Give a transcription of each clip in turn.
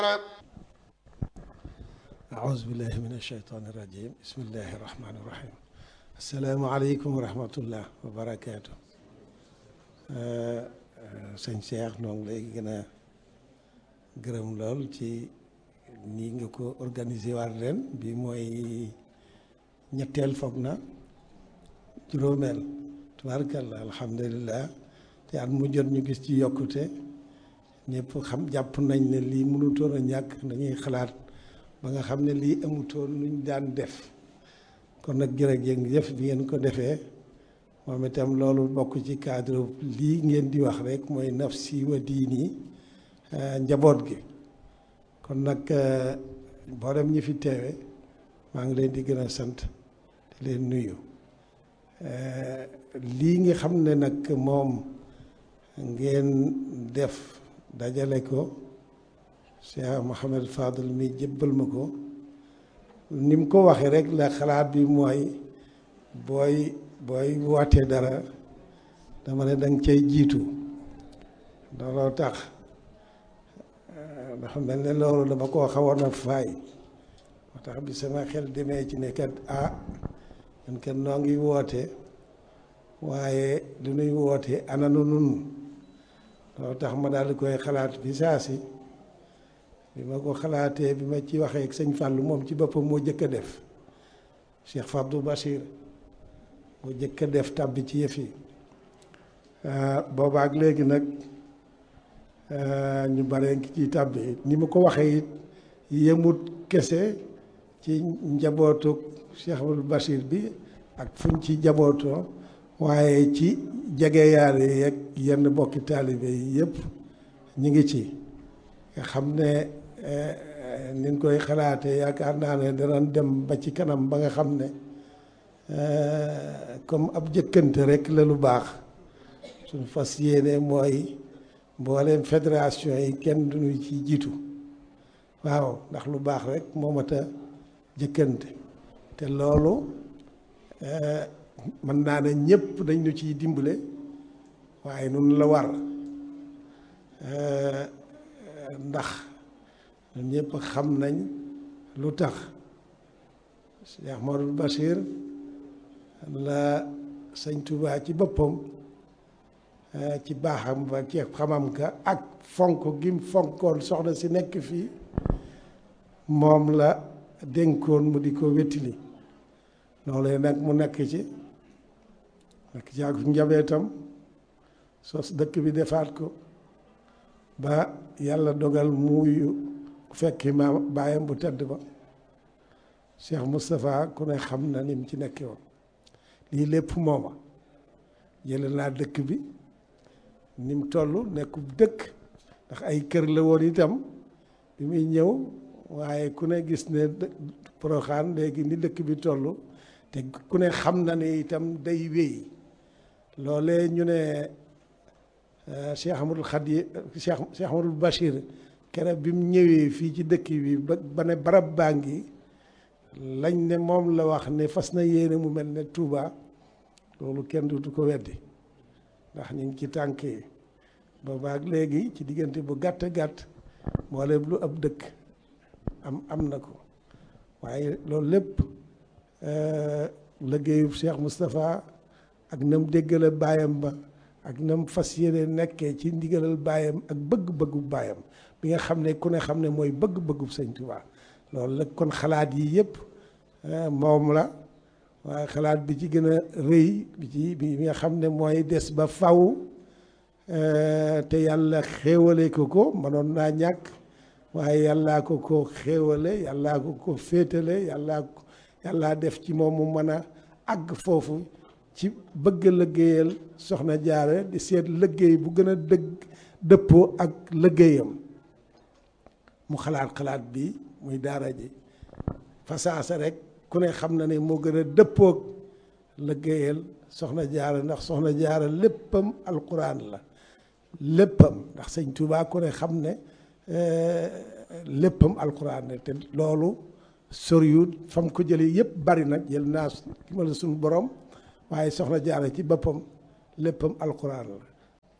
أعوذ بالله من الشيطان الرجيم بسم الله الرحمن الرحيم السلام عليكم ورحمة الله وبركاته sëñ Cheikh noo ngi lay gën a gërëm lool ci nii nga ko organisé waat ren bi mooy ñetteel foog na juróomeel tubaarkalla alhamdulilah te at mu jot ñu gis ci yokkute ñëpp xam jàpp nañ ne lii mënutoon a ñàkk dañuy xalaat ba nga xam ne lii amutoon luñ daan def kon nag jërëjëf bi ngeen ko defee moom itam loolu bokk ci cadre lii ngeen di wax rek mooy nafsi wa diini njaboot gi kon nag mboolem ñi fi teewe maa ngi leen di gën a sant di leen nuyu lii nga xam ne nag moom ngeen def dajale ko Cheikh Mouhamed Fadel mi jébbal ma ko ni mu ko waxee rek la xalaat bi mooy booy wootee dara dama ne danga cay jiitu looloo tax dafa mel ne loolu dama koo xawoon a faay moo tax bi sama xel demee ci ne kat man kat noo ngi woote waaye lu nuy woote ananu nun loolu tax ma daal di koy xalaat bi saa si bi ma ko xalaatee bi ma ci waxee ak sëñ Fallou moom ci boppam moo jëkk a def Cheikh Fabdou Bachir moo jëkk a def tàbbi ci yëf yi boobaak léegi nag ñu bare ngi ci tàbbi ni ma ko waxee it yemut kese ci njabootu Cheikh Fabdou Bachir bi ak fuñ ci njabootoo waaye ci jege yaare yeeg yenn bokki taalibe yi yëpp ñu ngi ci nga xam ne niñ koy xalaatee yaakaar naa ne danañ dem ba ci kanam ba nga xam ne comme ab jëkkante rek la lu baax suñ fas yéene mooy mbooleem fédération yi kenn duñu ci jiitu waaw ndax lu baax rek moo mat a jëkkante te loolu mën naa ne ñëpp dañ ñu ciy dimbale waaye nun la war ndax ñun ñëpp xam nañ lu tax Cheikh Mouhamadou Bachir la sëñ Touba ci boppam ci baaxam ba ci xamam ka ak fonk gim fonkoon soxna si nekk fii moom la dénkoon mu di ko wettili loolee nag mu nekk ci ak njabootam sos dëkk bi defaat ko ba yàlla dogal muuyu fekki ma baayam bu tedd ba Cheikh Moustapha ku ne xam na ni mu ci nekkee woon lii lépp mooma jële naa dëkk bi ni mu toll nekkub dëkk ndax ay kër la woon itam bi muy ñëw waaye ku ne gis ne Porokhane léegi ni dëkk bi toll te ku ne xam na ne itam day wéy loolee ñu ne Cheikh Ahmadul Khadim Cheikh Ahmadul Bachir keroog bi mu ñëwee fii ci dëkk bi ba ne barab baa ngi lañ ne moom la wax ne fas na yéene mu mel ne Touba loolu kenn du ko weddi ndax ñu ngi ci tànk yi boobaak léegi ci diggante bu gàtt gàtt mboolem lu ab dëkk am na ko waaye loolu lépp liggéeyu Cheikh Moustapha ak nam déggale baayam ba ak nam fas yéene nekkee ci ndigalal baayam ak bëgg-bëggu baayam bi nga xam ne ku ne xam ne mooy bëgg-bëggu sëñ Tuubaa loolu la kon xalaat yi yëpp moom la waaye xalaat bi ci gën a rëy bi nga xam ne mooy des ba faw te yàlla xéewale ko mënoon naa ñàkk waaye yàllaa ko xéewale yàllaa ko féetale yàllaa def ci moom mu mën a àgg foofu ci bëgg liggéeyal soxna jaare di seet liggéey bu gën a dëppoo ak liggéeyam mu xalaat bi muy daara ji fasaasa rek ku ne xam na ne moo gën a dëppoog liggéeyal soxna jaare ndax soxna jaare léppam alquran la léppam ndax sëñ Tuubaa ku ne xam ne léppam alquran la te loolu soriwut fam ko jëlee yëpp bari nag jël naa ki ma la suñu borom waaye soxna jaare ci boppam léppam alquran la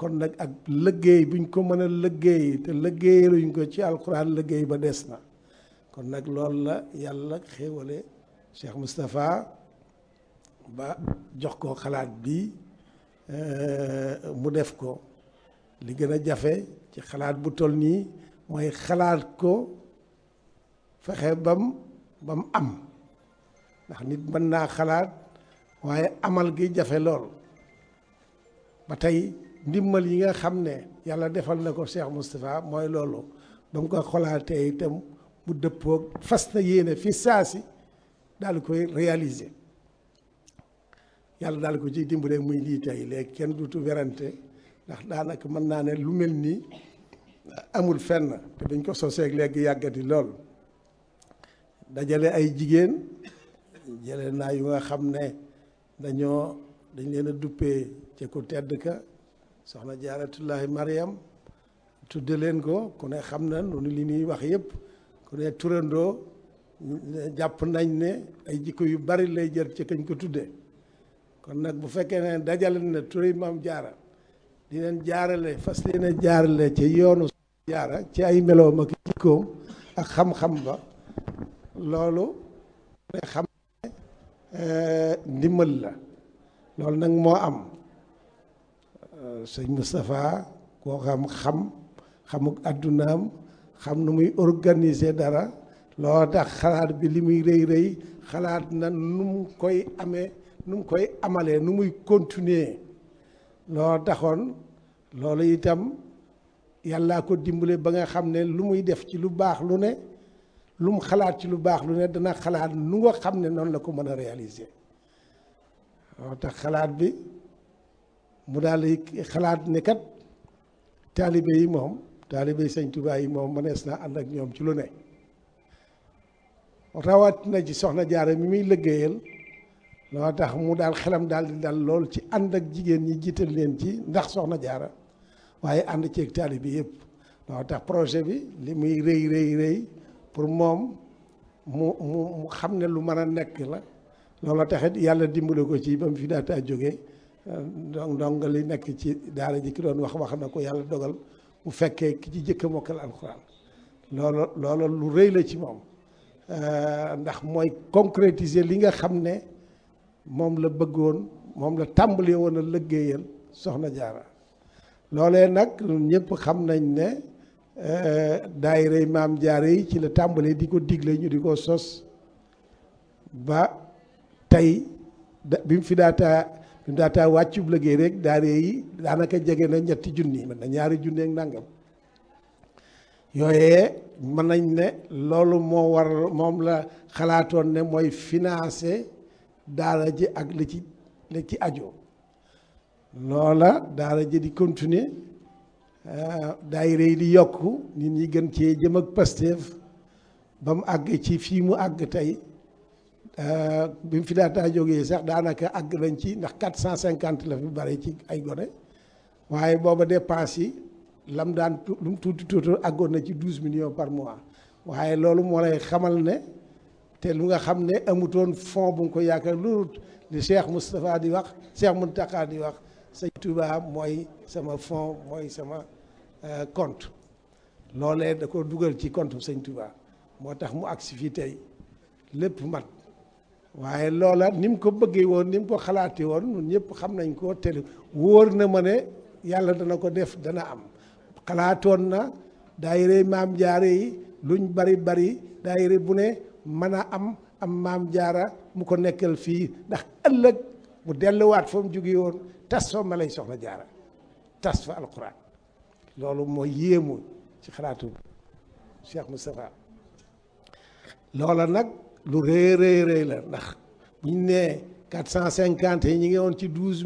kon nag ak liggéey buñ ko mën a liggéey te liggéeyaluñ ko ci alxuraan liggéey ba des na kon nag loolu la yàlla xéewale Cheikh Moustapha ba jox ko xalaat bi mu def ko li gën a jafe ci xalaat bu toll nii mooy xalaat ko fexe bam am ndax nit mën naa xalaat waaye amal gi jafe lool ba tey ndimbal yi nga xam ne yàlla defal na ko Cheikh Moustapha mooy loolu ba mu ko xalaatee itam mu dëppoog fas na yéene fi saasi daal di koy réaliser yàlla daal ko ciy dimbale muy lii tey léegi kenn dutu werante ndax daanaka mën naa ne lu mel nii amul fenn te dañ ko soseeg léegi yàggati lool dajale ay jigéen jële naa yu nga xam ne dañ leen a duppee ci ku tedd ka soxna Jaaratullaahi Mariam tudde leen ko ku ne xam na noonu li ñuy wax yëpp ku ne turandoo jàpp nañ ne ay jikko yu bari lay jër ci kañ ko tudde kon nag bu fekkee ne dajale na turi maam jaara di leen jaarale fas leen a jaarale ci yoonu jaara ci ay meloom ak jikkoom ak xam-xam ba loolu ne xam ne ndimbal la loolu nag moo am sëñ Moustapha koo xamuk addunaam xam nu muy organiser dara loo tax xalaat bi li muy rëy xalaat na nu mu koy amee nu mu koy amalee nu muy continuer loo taxoon loolu itam yàllaa ko dimbale ba nga xam ne lu muy def ci lu baax lu ne lu mu xalaat ci lu baax lu ne dana xalaat nu nga xam ne noonu la ko mën a réaliser loo tax xalaat bi mu daal di xalaat ne kat taalibe yi moom taalibe Sëñ Tuubaa yi moom mënees naa ànd ak ñoom ci lu ne rawat na ci soxna Jaara mi muy liggéeyal loo tax mu daal xelam daal di dal lool ci ànd ak jigéen ñi jiital leen ci ndax soxna Jaara waaye ànd ceeg taalibe yëpp loo tax projet bi li muy rëy pour moom mu xam ne lu mën a nekk la loolu taxit yàlla dimbale ko ci ba mu fi daataa jógee donc li nekk ci daara ji ki doon wax na ko yàlla dogal mu fekkee ki ci jëkk a mokkal alxuraan loolu lu rëy la ci moom ndax mooy concrétiser li nga xam ne moom la bëggoon moom la tàmbalee woon a liggéeyal soxna Jaara loolee nag ñëpp xam nañ ne daayira maam Jaara yi ci la tàmbalee di ko digle ñu di ko sos ba tey bi mu fi daataa wàccub liggéey rek daayira yi daanaka jege na 3 junni mën na 2 junni ak nangam yooyee mën nañ ne loolu moom la xalaatoon ne mooy financer daara ji ak li ci aju loola daara ji di continuer daayira yi di yokku nit ñi gën cee jëm ak Pastef ba mu àgg ci fii mu àgg tey bi mu fi daataa jógee sax daanaka àgg nañ ci ndax 450 la fi bari ci ay gone waaye booba dépense yi lam daan lu mu tuuti àggoon na ci 12 millions par mois waaye loolu moo lay xamal ne te lu nga xam ne amutoon fond bu nga ko yaakaar loolu li Cheikh Moustapha di wax Cheikh Mountakha di wax Sëñ Touba mooy sama fond mooy sama compte loolee da ko dugal ci compte Sëñ Touba moo tax mu agsi fii tey lépp mat waaye loola ni mu ko bëggee woon ni mu ko xalaatee woon ñun ñëpp xam nañ ko te wóor na ma ne yàlla dana ko def dana am xalaatoon na daayira maam jaara yi luñ bari daayira bu ne mën a am maam jaara mu ko nekkal fii ndax ëllëg mu delluwaat fa mu jóge woon tas fa ma lay soxna jaara tas fa alquran loolu mooy yéemu ci xalaatu Cheikh Moustapha loola nag lu rëy la ndax buñ nee 450 yi ñi ngi woon ci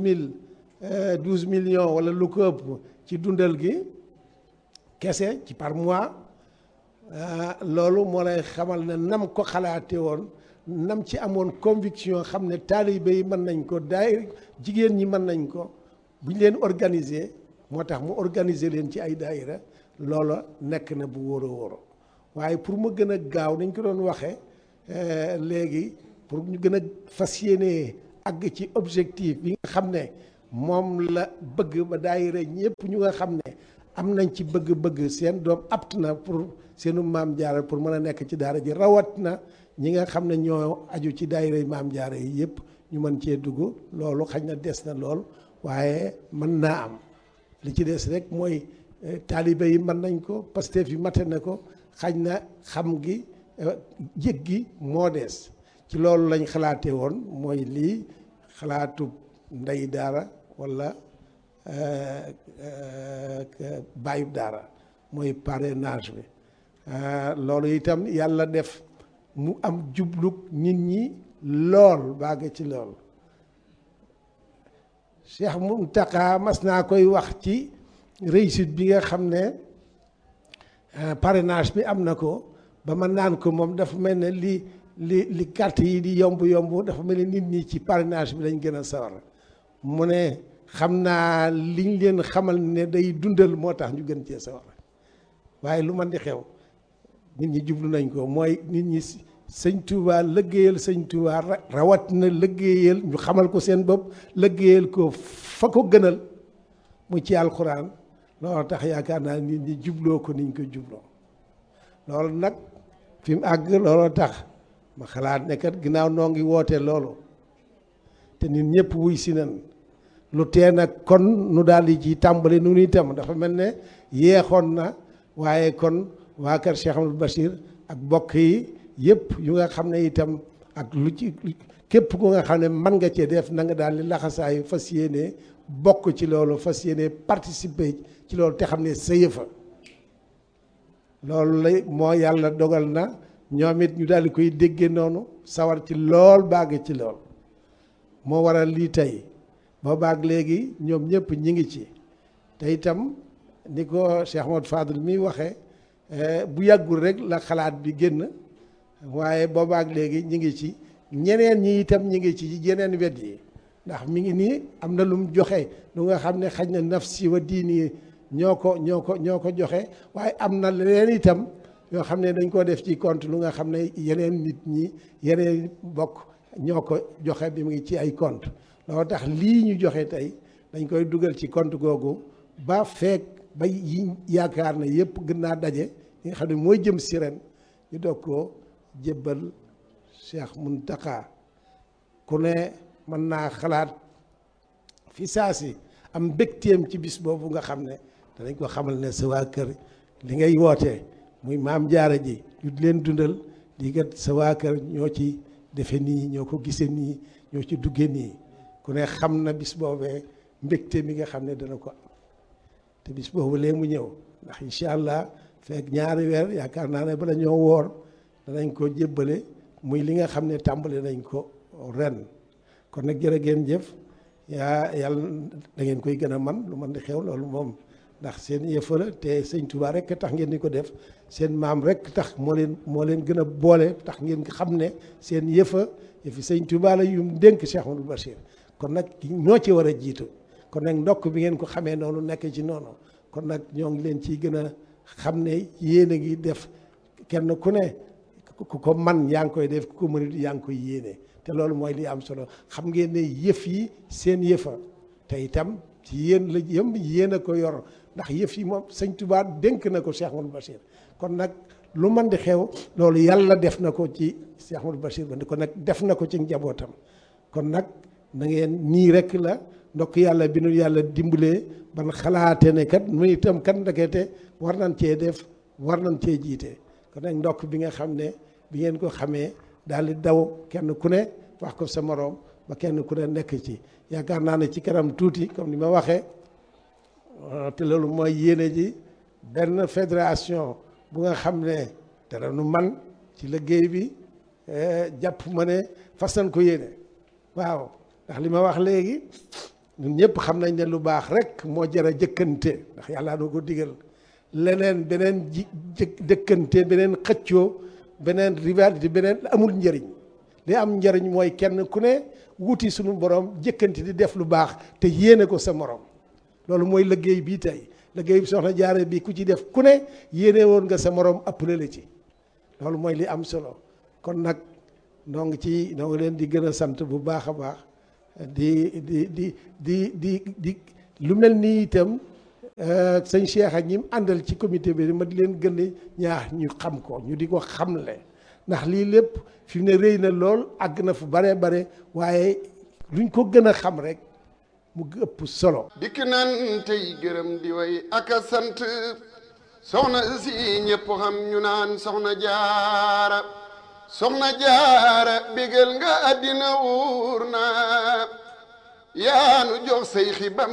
12 millions wala lu ko ëpp ci dundal gi kese ci par mois loolu moo lay xamal ne nam ko xalaate woon nam ci amoon conviction xam ne taalibe yi mën nañ ko jigéen ñi mën nañ ko buñ leen organiser moo tax mu organiser leen ci ay daayira loola nekk na bu wóoro waaye pour mu gën a gaaw nañ ko doon waxee léegi pour ñu gën a fas yéene àgg ci objectif bi nga xam ne moom la bëgg ba daayira ñëpp ñu nga xam ne am nañ ci bëgg-bëgg seen doom apt na pour seenu maam jaara pour mën a nekk ci daara ji rawat na ñi nga xam ne ñoo aju ci daayira yi maam jaara yi yëpp ñu mën cee dugg loolu xañ na des na lool waaye mën naa am li ci des rek mooy taalibe yi mën nañ ko Pastef yi mate na ko xañ na xam gi jég gi moo des ci loolu lañ xalaatee woon mooy lii xalaatu ndey daara walla bàyyub daara mooy parrainage bi loolu itam yàlla def mu am jublug nit ñi lool bàgg ci lool Cheikh Mountakha mas naa koy wax ci réussite bi nga xam ne parrainage bi am na ko ba ma naan ko moom dafa mel ne li carte yi di yomb dafa mel ne nit ñi ci parrainage bi lañ gën a sawar mu ne xam naa liñ leen xamal ne day dundal moo tax ñu gën cee sawar waaye lu man di xew nit ñi jublu nañ ko mooy nit ñi sëñ Touba lëggéeyal sëñ Touba rawat na lëggéeyal ñu xamal ko seen bopp lëggéeyal ko fa ko gënal mu ci alxuraan loolu tax yaakaar naa nit ñi jubloo ko niñ ko jubloo loolu nag fi mu àgg looloo tax ma xalaat ne kat ginnaaw noo ngi woote loolu te nit ñëpp wuy si nan lu tee nag kon nu daal di ci tàmbali nu itam dafa mel ne yeexoon na waaye kon waa kër Cheikh Amadou Bachir ak bokk yi yëpp yu nga xam ne itam ak lu ci képp ku nga xam ne mën nga cee def na nga daal di laxasaayu fas yéene bokk ci loolu fas yéene participer ci loolu te xam ne sa yëfa loolu lay moo yàlla dogal na ñoom it ñu daal di koy déggee noonu sawar ci lool bàgg ci lool moo waral lii tey ba baag léegi ñoom ñëpp ñi ngi ci te itam ni ko Cheikh Modou Fadel mi waxee bu yàggul rek la xalaat bi génn waaye boobaak léegi ñi ngi ci ñeneen ñi itam ñi ngi ci yeneen wet yi ndax mi ngi nii am na lu mu joxe lu nga xam ne xaj na nafsi wa diini ñoo ko joxe waaye am na leneen itam yoo xam ne dañ koo def ci compte lu nga xam ne yeneen nit ñi yeneen bokk ñoo ko joxe bi mu ngi ci ay compte loolu tax lii ñu joxe tey dañ koy dugal ci compte googu ba feek ba yi yaakaar na yëpp gën naa daje yi nga xam ne mooy jëm si ren ñu doog koo jébbal Cheikh Mountakha ku ne mën naa xalaat fi saa si am mbégteem ci bis boobu nga xam ne danañ ko xamal ne sa waa kër li ngay wootee muy maam jaara ji ñu leen dundal lii kat sa waa kër ñoo ci defe nii ñoo ko gisee nii ñoo ci dugge nii ku ne xam na bis boobee mbégte mi nga xam ne dana ko am te bis boobu lee mu ñëw ndax incha allah fekk ñaari weer yaakaar naa ne bala ñoo woor danañ ko jébbale muy li nga xam ne tàmbali nañ ko ren kon nag jërë ngeen jëf yàlla da ngeen koy gën a man lu man di xew loolu moom ndax seen yëfa la te sëñ Touba rek tax ngeen di ko def seen maam rek tax moo leen gën a boole tax ngeen xam ne seen yëfi sëñ Touba la yum dénk Cheikh Amadou Bachir kon nag ñoo ci war a jiitu kon nag ndokk bi ngeen ko xamee noonu nekk ci noonu kon nag ñoo ngi leen ciy gën a xam ne yéen a ngi def kenn ku ne ku ko man yaa ngi koy def ku ko mënut yaa ngi koy yéene te loolu mooy li am solo xam ngeen ne yëf yi seen yëfa te itam ci yéen la yëm yéen a ko yor ndax yëf yi moom sëñ Touba dénk na ko Cheikh Amadou Bachir kon nag lu man di xew loolu yàlla def na ko ci Cheikh Amadou Bachir ba kon nag def na ko ci njabootam kon nag na ngeen nii rek la ndokk yàlla bi nu yàlla dimbalee ban xalaate ne kat mu itam kat ndekete war nañ cee def war nañ cee jiite kon nag ndokk bi nga xam ne bi ngeen ko xamee daal di daw kenn ku ne wax ko sa moroom ba kenn ku ne nekk ci yaakaar naa ne ci kanam tuuti comme ni ma waxee te loolu mooy yéene ji benn fédération bu nga xam ne dara nu man ci liggéey bi jàpp ma ne fas nañ ko yéene waaw ndax li ma wax léegi ñun ñëpp xam nañ ne lu baax rek moo jar a jëkkante ndax yàlla doo ko digal leneen beneen jëkkante beneen xëccoo beneen rivalité beneen amul njëriñ li am njëriñ mooy kenn ku ne wuti suñu borom jëkkante di def lu baax te yéene ko sa morom loolu mooy liggéey bii tey liggéey bi soxna jaare bi ku ci def ku ne yéene woon nga sa morom appelé la ci loolu mooy li am solo kon nag noo ngi leen di gën a sant bu baax a baax di lu mel nii itam sëñ Cheikh ak ñi mu àndal ci comité bi ma di leen gën a ñaax ñu xam ko ñu di ko xamle ndax lii lépp fi mu ne rëy na lool àgg na fu bare bare waaye luñ ko gën a xam rek mu ëpp solo. dikk nan tey gërëm di way ak a sant soxna si ñëpp xam ñu naan soxna jaara bégal nga àddina wuur na yaanu jox say xibam